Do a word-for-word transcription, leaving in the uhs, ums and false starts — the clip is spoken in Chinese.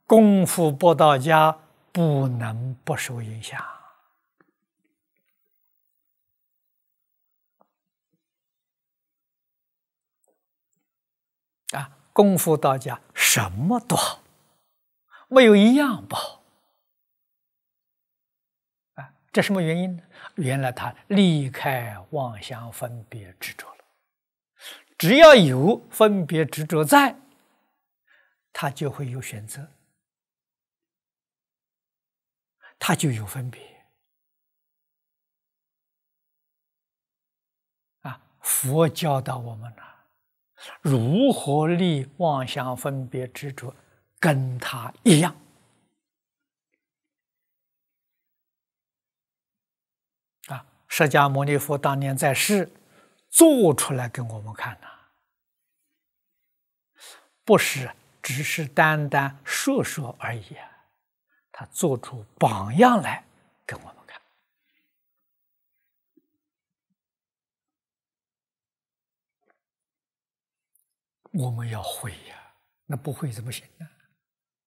功夫不到家，不能不受影响。啊，功夫到家，什么都好，没有一样不好。啊，这什么原因呢？原来他离开妄想分别执着了。只要有分别执着在，他就会有选择，他就有分别。啊，佛教导我们了，如何离妄想分别执着，跟他一样。啊，释迦牟尼佛当年在世，做出来给我们看呐，不是只是单单说说而已啊，他做出榜样来给我们看。我们要会呀，那不会怎么行呢？